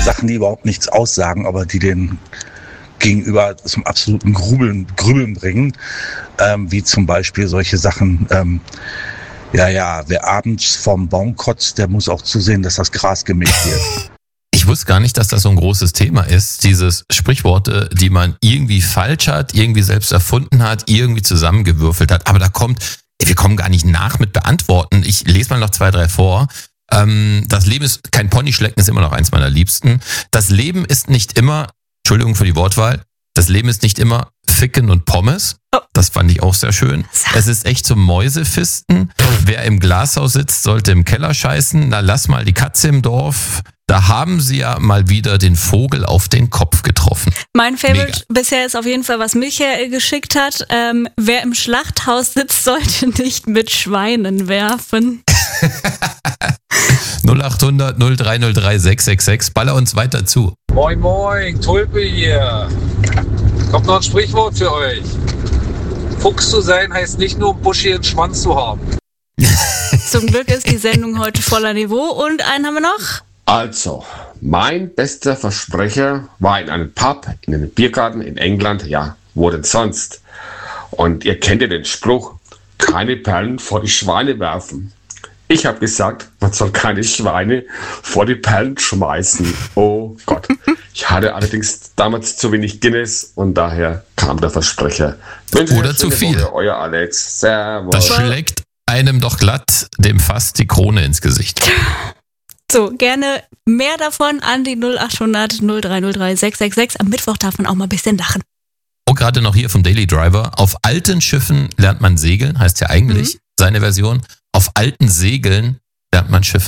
Sachen, die überhaupt nichts aussagen, aber die den Gegenüber zum absoluten Grübeln bringen, wie zum Beispiel solche Sachen, wer abends vorm Baum kotzt, der muss auch zusehen, dass das Gras gemäht wird. Ich wusste gar nicht, dass das so ein großes Thema ist. Dieses Sprichworte, die man irgendwie falsch hat, irgendwie selbst erfunden hat, irgendwie zusammengewürfelt hat. Aber wir kommen gar nicht nach mit Beantworten. Ich lese mal noch 2, 3 vor. Das Leben ist kein Ponyschlecken, ist immer noch eins meiner Liebsten. Das Leben ist nicht immer, Entschuldigung für die Wortwahl, das Leben ist nicht immer Ficken und Pommes. Das fand ich auch sehr schön. Es ist echt zum Mäusefisten. Wer im Glashaus sitzt, sollte im Keller scheißen. Na, lass mal die Katze im Dorf. Da haben sie ja mal wieder den Vogel auf den Kopf getroffen. Mein Favorite bisher ist auf jeden Fall, was Michael geschickt hat. Wer im Schlachthaus sitzt, sollte nicht mit Schweinen werfen. 0800 0303 666. Baller uns weiter zu. Moin, moin, Tulpe hier. Kommt noch ein Sprichwort für euch. Fuchs zu sein heißt nicht nur einen buschigen Schwanz zu haben. Zum Glück ist die Sendung heute voller Niveau. Und einen haben wir noch. Also, mein bester Versprecher war in einem Pub, in einem Biergarten in England, ja, wo denn sonst? Und ihr kennt ja den Spruch, keine Perlen vor die Schweine werfen. Ich habe gesagt, man soll keine Schweine vor die Perlen schmeißen. Oh Gott. Ich hatte allerdings damals zu wenig Guinness und daher kam der Versprecher. Oder zu viel. Woche, euer Alex. Servus. Das schlägt einem doch glatt dem Fass die Krone ins Gesicht. So, gerne mehr davon an die 0800 0303 666. Am Mittwoch darf man auch mal ein bisschen lachen. Oh, gerade noch hier vom Daily Driver. Auf alten Schiffen lernt man segeln, heißt ja eigentlich seine Version. Auf alten Segeln lernt man Schiffen.